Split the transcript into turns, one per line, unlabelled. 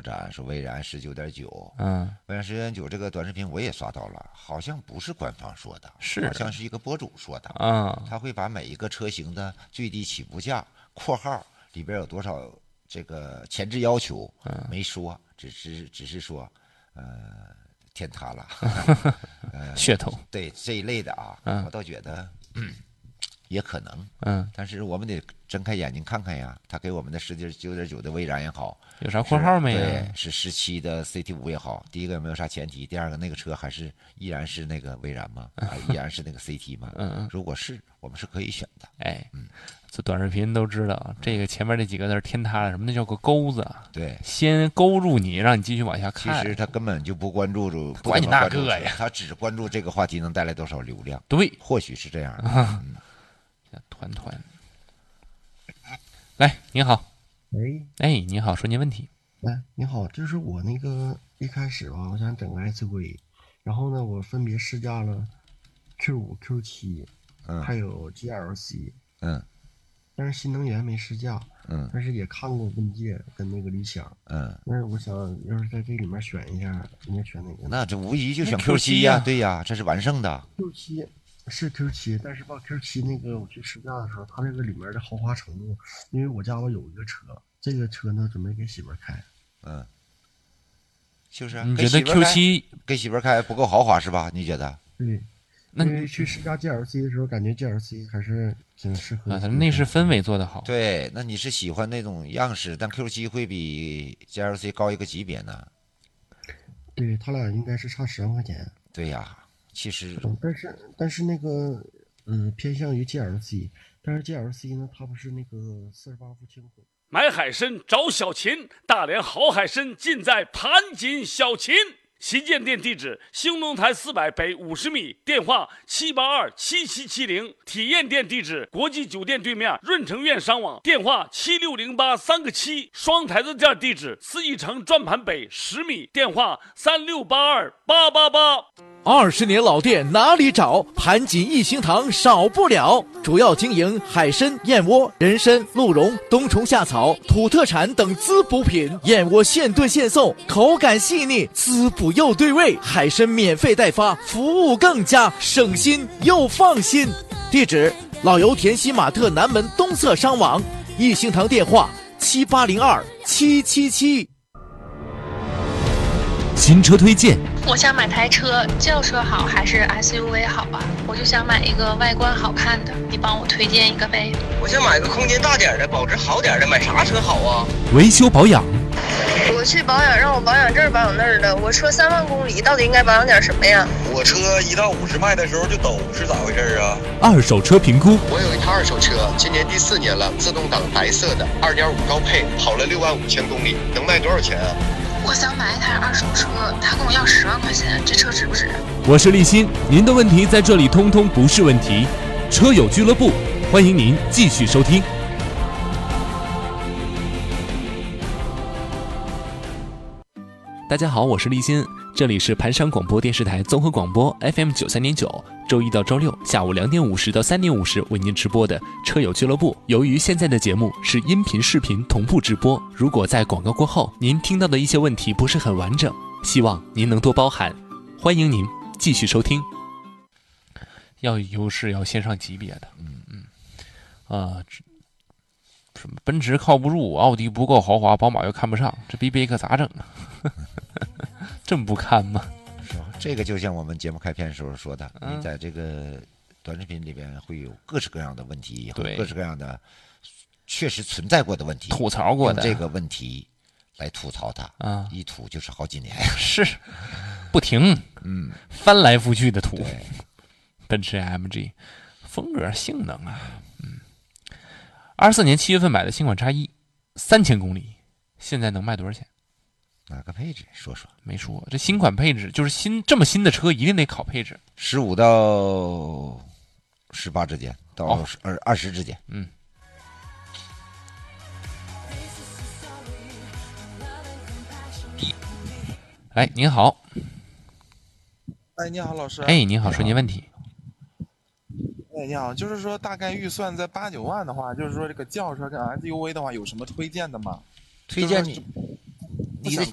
展，说蔚然19.9，蔚然19.9这个短视频我也刷到了，好像不是官方说的，好像是一个博主说的他会把每一个车型的最低起步价括号里边有多少这个前置要求，没说，只是说天塌了
噱头，
对这一类的我倒觉得也可能，但是我们得睁开眼睛看看呀，他给我们的19.9的蔚然也好，
有啥括号没有？
对，是17的 CT5也好，第一个有没有啥前提？第二个那个车依然是那个蔚然吗？依然是那个 CT 吗？如果是，我们是可以选的。
这短视频都知道，这个前面这几个字天塌了，什么那叫个钩子？
对，
先勾住你，让你继续往下看。
其实他根本就不关注
不管你那个呀，
他只关注这个话题能带来多少流量。
对，
或许是这样的。
团，来，你好。
喂，
你好，说您问题。
你好，就是我那个一开始吧，我想整个 SUV，然后呢，我分别试驾了 Q5、Q7，还有 GLC，但是新能源没试驾，但是也看过问界跟那个理想，但是我想要是在这里面选一下，应该选哪个？
那这无疑就选 Q7 呀，对呀，这是完胜的。
Q7是 Q7，但是吧 Q7那个我去试驾的时候，它这个里面的豪华程度，因为我家有一个车，这个车呢准备给媳妇儿开，
就是
你觉得 Q7
给媳妇儿开不够豪华是吧？你觉得？
对。因为去试驾 GLC 的时候，感觉 GLC 还是挺适合。
它内饰氛围做得好。
对，那你是喜欢那种样式，但 Q7 会比 GLC 高一个级别呢。
对，他俩应该是差10万块钱。
对呀，其实。
但是那个偏向于 GLC， 但是 GLC 呢，它不是那个48伏轻混。
买海参找小秦，大连好海参尽在盘锦小秦。旗舰店地址：兴隆台400北50米，电话7827770。体验店地址：国际酒店对面润城苑商网，电话7608-3个7。双台子店地址：四义城转盘北10米，电话3682-888。
20年老店哪里找？盘锦一星堂少不了，主要经营海参、燕窝、人参、鹿茸、冬虫夏草、土特产等滋补品。燕窝现炖现送，口感细腻，滋补又对味。海参免费代发，服务更加省心又放心。地址：老油田西玛特南门东侧商网，一星堂电话7802-777。
新车推荐。
我想买台车，轿车好还是 SUV 好啊？我就想买一个外观好看的，你帮我推荐一个呗。
我想买个空间大点的，保值好点的，买啥车好啊？
维修保养。
我去保养，让我保养这儿保养那儿的。我车3万公里，到底应该保养点什么呀？
我车1到50迈的时候就抖，是咋回事啊？
二手车评估。
我有一台二手车，今年第4年了，自动挡白色的，2.5高配，跑了65000公里，能卖多少钱啊？
我想买一台二手车，他跟我要10万块钱，这车值不值？
我是立新，您的问题在这里通通不是问题。车友俱乐部，欢迎您继续收听。大家好，我是立新，这里是盘山广播电视台综合广播 FM 93.9，周一到周六下午2点50到3点50为您直播的车友俱乐部。由于现在的节目是音频视频同步直播，如果在广告过后您听到的一些问题不是很完整，希望您能多包涵，欢迎您继续收听。
要有优势，要先上级别的。什么奔驰靠不住，奥迪不够豪华，宝马又看不上，这 BBA 可咋整啊？这么不堪吗？
这个就像我们节目开篇时候说的，你在这个短视频里边会有各式各样的问题，
对，
各式各样的确实存在过的问题，
吐槽过的
用这个问题来吐槽它一吐就是好几年，
是不停，翻来覆去的吐。奔驰 AMG 风格性能啊，24年7月份买的新款X1，3000公里，现在能卖多少钱？
哪个配置？说说。
没说。这新款配置就是这么新的车，一定得考配置。
15到18之间，到20之间。
哎，您好。
哎，你好，老师。
哎，您好，说您问题。
哎，你好，就是说大概预算在8、9万的话，就是说这个轿车跟 SUV 的话，有什么推荐的吗？
推荐